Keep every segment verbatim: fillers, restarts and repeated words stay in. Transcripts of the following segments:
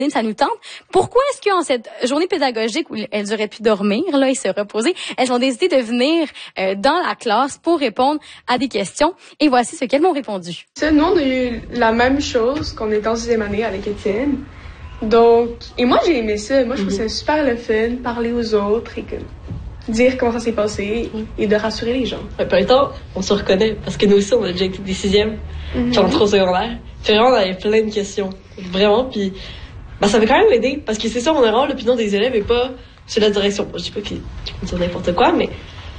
ça nous tente. Pourquoi est-ce qu'en cette journée pédagogique où elles auraient pu dormir là et se reposer, elles ont décidé de venir euh, dans la classe pour répondre à des questions? Et voici ce qu'elles m'ont répondu. Ça, nous, on a eu la même chose qu'on était en sixième année avec Étienne. Donc, et moi, j'ai aimé ça. Moi, je trouve mm-hmm. ça super le fun, parler aux autres et que, dire comment ça s'est passé mm-hmm. et de rassurer les gens. En même temps, on se reconnaît parce que nous aussi, on a déjà été des sixièmes mm-hmm. qui ont trop secondaire. Puis vraiment, on avait plein de questions. Vraiment, puis ben, ça m'a quand même aidé parce que c'est ça, on a l'opinion des élèves et pas sur la direction. Je dis pas qu'ils vont dire n'importe quoi, mais...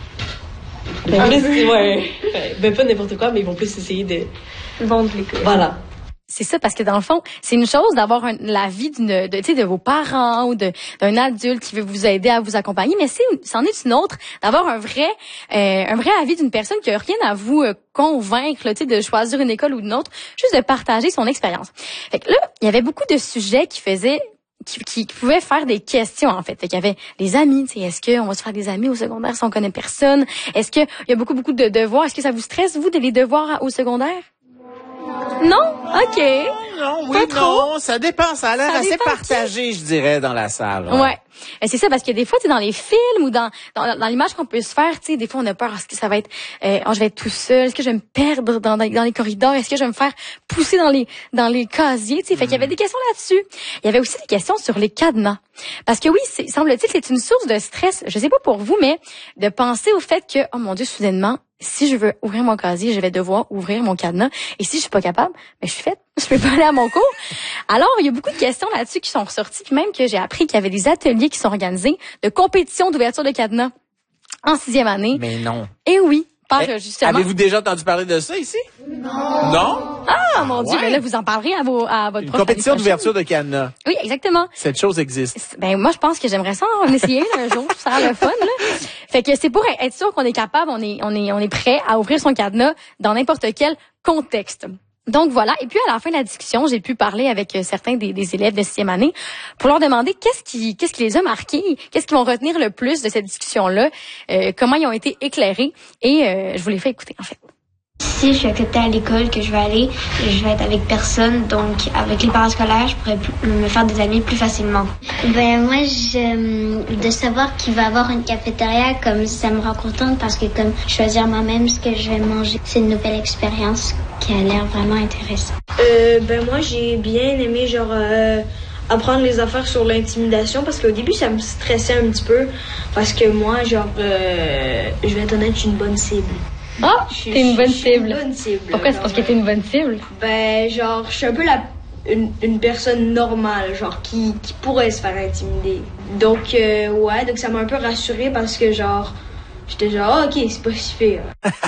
Ben, plus, ouais, ben pas n'importe quoi, mais ils vont plus essayer de... vendre l'école. Voilà. C'est ça, parce que dans le fond, c'est une chose d'avoir un, la vie d'une, de, tu sais, de vos parents ou de, d'un adulte qui veut vous aider à vous accompagner, mais c'est, c'en est une autre d'avoir un vrai, euh, un vrai avis d'une personne qui a rien à vous euh, convaincre, tu sais, de choisir une école ou une autre, juste de partager son expérience. Fait que là, il y avait beaucoup de sujets qui faisaient Qui, qui pouvaient faire des questions, en fait. Fait qu'il y avait les amis, tu sais, est-ce qu'on va se faire des amis au secondaire si on connaît personne? Est-ce qu'il y a beaucoup, beaucoup de devoirs? Est-ce que ça vous stresse, vous, de les devoirs au secondaire? Non? OK. Non, oui, non, ça dépend. Ça a l'air assez partagé, je dirais, dans la salle. Ouais. ouais. Et c'est ça, parce que des fois, tu sais, dans les films ou dans dans, dans l'image qu'on peut se faire, tu sais, des fois, on a peur. Est-ce que ça va être, euh, oh, je vais être tout seul? Est-ce que je vais me perdre dans, dans, dans les corridors? Est-ce que je vais me faire pousser dans les dans les casiers? Tu sais, fait qu'il y avait des questions là-dessus. Il y avait aussi des questions sur les cadenas. Parce que oui, c'est, semble-t-il, c'est une source de stress. Je sais pas pour vous, mais de penser au fait que, oh mon Dieu, soudainement, si je veux ouvrir mon casier, je vais devoir ouvrir mon cadenas. Et si je suis pas capable, ben, je suis faite. Je peux pas aller à mon cours. Alors, il y a beaucoup de questions là-dessus qui sont ressorties. Puis même que j'ai appris qu'il y avait des ateliers qui sont organisés de compétition d'ouverture de cadenas en sixième année. Mais non. Et oui. Par, eh, justement. Avez-vous déjà entendu parler de ça ici? Non. Non? Ah, mon Dieu. Ouais. Ben là, vous en parlerez à, vos, à votre Une prof. compétition d'ouverture de cadenas. Oui, exactement. Cette chose existe. Ben, moi, je pense que j'aimerais ça en essayer un jour. Ça a l'air le fun, là. Fait que c'est pour être sûr qu'on est capable, on est, on est, on est prêt à ouvrir son cadenas dans n'importe quel contexte. Donc voilà. Et puis à la fin de la discussion, j'ai pu parler avec certains des, des élèves de sixième année pour leur demander qu'est-ce qui, qu'est-ce qui les a marqués, qu'est-ce qu'ils vont retenir le plus de cette discussion-là, euh, comment ils ont été éclairés. Et euh, je vous les fais écouter en fait. Si je suis acceptée à l'école que je vais aller, je vais être avec personne, donc avec les parents scolaires, je pourrais plus, me faire des amis plus facilement. Ben moi, je, de savoir qu'il va y avoir une cafétéria, comme ça me rend contente parce que comme choisir moi-même ce que je vais manger, c'est une nouvelle expérience qui a l'air vraiment intéressante. Euh, ben moi, j'ai bien aimé genre euh, apprendre les affaires sur l'intimidation parce qu'au début, ça me stressait un petit peu parce que moi, genre, euh, je vais être honnête, je suis une bonne cible. Ah, oh, t'es une bonne cible. Une bonne cible. Pourquoi? C'est parce que t'es une bonne cible? Ben, genre, je suis un peu la, une, une personne normale, genre, qui, qui pourrait se faire intimider. Donc, euh, ouais, donc ça m'a un peu rassurée parce que, genre, j'étais genre, oh, ok, c'est pas si pire.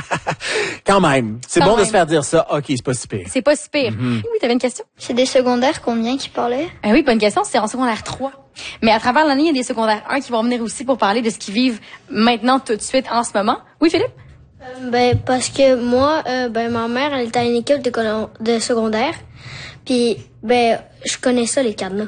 Quand même. C'est Quand bon même. de se faire dire ça. Ok, c'est pas si pire. C'est pas si pire. Mm-hmm. Oui, t'avais une question? C'est des secondaires combien qui parlaient? Ah oui, bonne question. C'est en secondaire trois. Mais à travers l'année, il y a des secondaires un qui vont venir aussi pour parler de ce qu'ils vivent maintenant, tout de suite, en ce moment. Oui, Philippe? Euh, ben parce que moi, euh, ben ma mère, elle était à une école de, de secondaire, puis ben je connais ça les cadenas.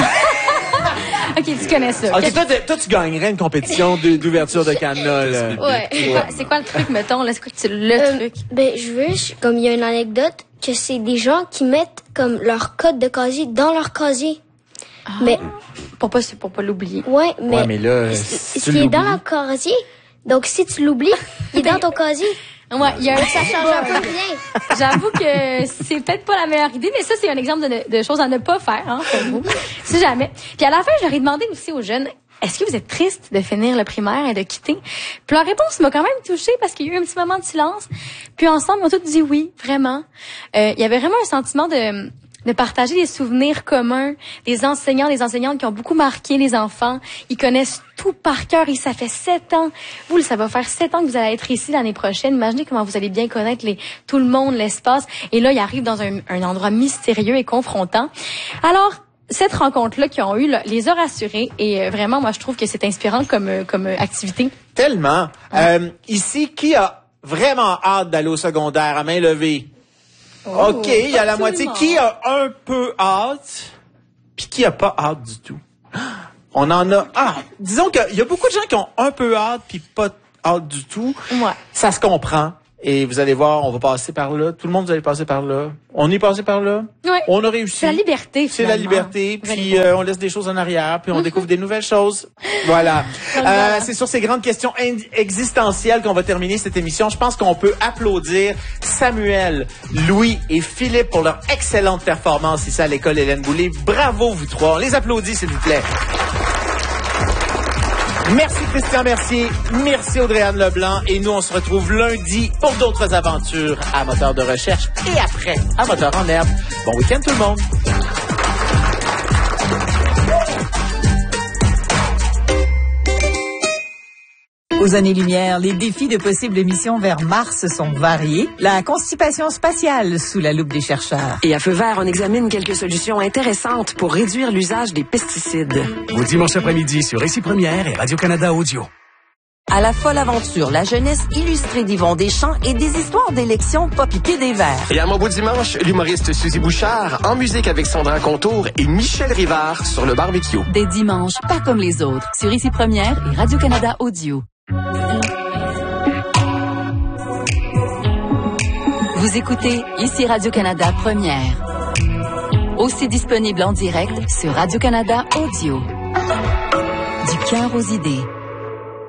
Ok, tu connais ça. Ok, toi, toi, tu gagnerais une compétition d'ouverture de cadenas, là. Ouais. C'est quoi, c'est quoi le truc, mettons, là, c'est quoi le euh, truc? Ben je veux, comme il y a une anecdote que c'est des gens qui mettent comme leur code de casier dans leur casier. Ah, mais pour pas pour pas l'oublier. Ouais, mais, ouais, mais là, si ce qui est dans leur casier. Donc, si tu l'oublies, il est dans ton casier. Ouais, il y a un... Ça change un peu rien. J'avoue que c'est peut-être pas la meilleure idée, mais ça, c'est un exemple de, de choses à ne pas faire, hein, pour vous. Si jamais. Puis à la fin, j'aurais demandé aussi aux jeunes, est-ce que vous êtes triste de finir le primaire et de quitter? Puis leur réponse m'a quand même touchée parce qu'il y a eu un petit moment de silence. Puis ensemble, ils ont tous dit oui, vraiment. Euh, il y avait vraiment un sentiment de... de partager des souvenirs communs, des enseignants, des enseignantes qui ont beaucoup marqué les enfants. Ils connaissent tout par cœur et ça fait sept ans. Vous, ça va faire sept ans que vous allez être ici l'année prochaine. Imaginez comment vous allez bien connaître les, tout le monde, l'espace. Et là, ils arrivent dans un, un endroit mystérieux et confrontant. Alors, cette rencontre-là qu'ils ont eue, là, les a rassurés. Et euh, vraiment, moi, je trouve que c'est inspirant comme, euh, comme euh, activité. Tellement. Ouais. Euh, ici, qui a vraiment hâte d'aller au secondaire à main levée? Oh, OK, il y a la moitié. Qui a un peu hâte, puis qui a pas hâte du tout? On en a... Ah, disons qu'il y a beaucoup de gens qui ont un peu hâte, puis pas hâte du tout. Ouais. Ça se comprend. Et vous allez voir, on va passer par là. Tout le monde, vous allez passer par là. On est passé par là. Ouais. On a réussi. C'est la liberté, C'est la liberté. Puis euh, on laisse des choses en arrière, puis on découvre des nouvelles choses. Voilà. Euh, c'est sur ces grandes questions existentielles qu'on va terminer cette émission. Je pense qu'on peut applaudir Samuel, Louis et Philippe pour leur excellente performance ici à l'école Hélène Boulay. Bravo, vous trois. On les applaudit, s'il vous plaît. Merci Christian Mercier, merci Audrey-Anne Leblanc et nous on se retrouve lundi pour d'autres aventures à Moteur de recherche et après à Moteur en herbe. Bon week-end tout le monde! Aux années-lumière, les défis de possibles missions vers Mars sont variés. La constipation spatiale sous la loupe des chercheurs. Et à Feu vert, on examine quelques solutions intéressantes pour réduire l'usage des pesticides. Au dimanche après-midi sur Ici Première et Radio-Canada Audio. À la folle aventure, la jeunesse illustrée d'Yvon Deschamps et des histoires d'élections pas piquées des verts. Et à mon beau dimanche, l'humoriste Suzy Bouchard, en musique avec Sandra Contour et Michel Rivard sur le barbecue. Des dimanches, pas comme les autres, sur Ici Première et Radio-Canada Audio. Vous écoutez Ici Radio-Canada Première. Aussi disponible en direct sur Radio-Canada Audio. Du cœur aux idées.